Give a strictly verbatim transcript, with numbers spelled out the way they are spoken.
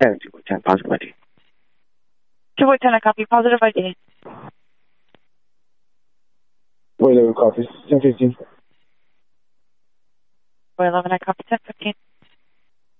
ten, two point ten, positive I D. two point ten, I copy. Positive I D. Wait, copy. ten fifteen. four eleven, I copy. ten fifteen.